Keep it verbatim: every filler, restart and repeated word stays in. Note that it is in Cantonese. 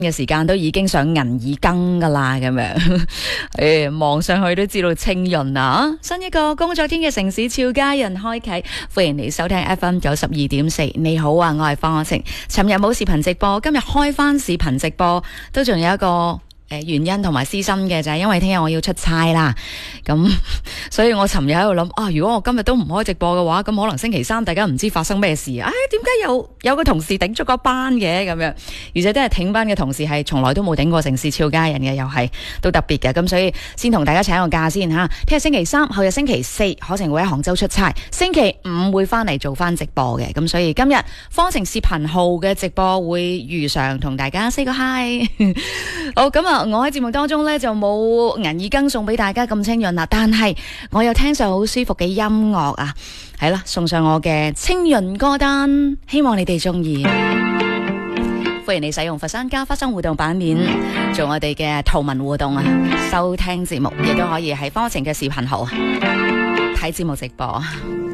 嘅時間都已經上銀耳羹噶啦，咁樣誒，望上去都知道清潤啊！新一個工作天嘅城市，俏佳人開啟，歡迎你收聽 F M 九十二點四。你好啊，我係方可晴。尋日冇視頻直播，今日開翻視頻直播，都仲有一個誒原因同埋私心嘅，就係因為聽日我要出差啦，咁所以我尋日喺度諗啊，如果我今日都唔開直播嘅話，咁可能星期三大家唔知發生咩事，唉，點解有有個同事頂咗個班嘅咁樣，而且都係挺班嘅同事係從來都冇頂過城市俏佳人嘅，又係都特別嘅，咁所以先同大家請個假先吓，聽日星期三，後日星期四可晴會喺杭州出差，星期五會翻嚟做翻直播嘅，咁所以今日方程視頻號嘅直播會如常同大家 say 個 hi。 好，咁啊我喺節目當中呢，就冇銀耳羹送俾大家咁清潤啦，但係我有聽上好舒服嘅音樂啊，係啦，送上我嘅清潤歌單，希望你哋中意。歡迎你使用佛山家花生互動版面做我哋嘅圖文互動啊，收聽節目亦都可以喺方程嘅視頻號睇節目直播。